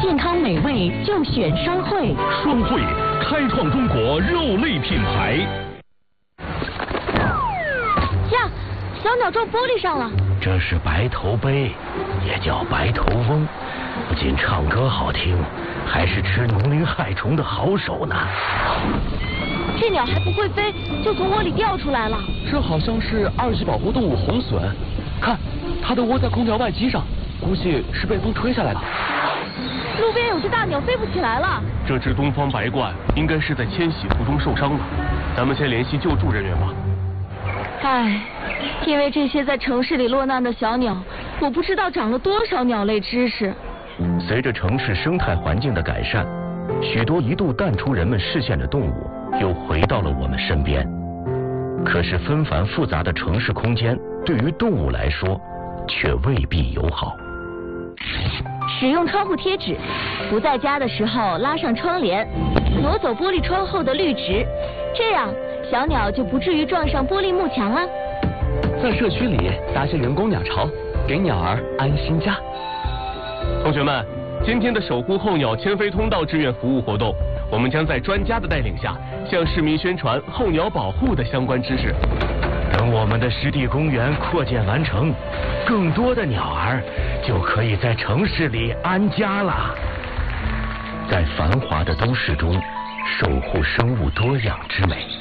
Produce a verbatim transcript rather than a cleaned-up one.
健康美味就选双汇。 双汇开创中国肉类品牌。 呀，小鸟撞玻璃上了。 这是白头鹎，也叫白头翁，不仅唱歌好听，还是吃农林害虫的好手呢。 这鸟还不会飞，就从窝里掉出来了。 这好像是二级保护动物红隼，看，它的窝在空调外机上，估计是被风吹下来的。 路边有只大鸟飞不起来了。 这只东方白鹳应该是在迁徙途中受伤了，咱们先联系救助人员吧。 唉，因为这些在城市里落难的小鸟，我不知道长了多少鸟类知识。 随着城市生态环境的改善，许多一度淡出人们视线的动物又回到了我们身边。可是纷繁复杂的城市空间对于动物来说却未必友好。 使用窗户贴纸，不在家的时候拉上窗帘，挪走玻璃窗后的绿植，这样小鸟就不至于撞上玻璃幕墙了。 在社区里搭些人工鸟巢，给鸟儿安心家。 同学们，今天的守护候鸟迁飞通道志愿服务活动，我们将在专家的带领下，向市民宣传候鸟保护的相关知识。 等我们的湿地公园扩建完成，更多的鸟儿就可以在城市里安家了。在繁华的都市中，守护生物多样之美。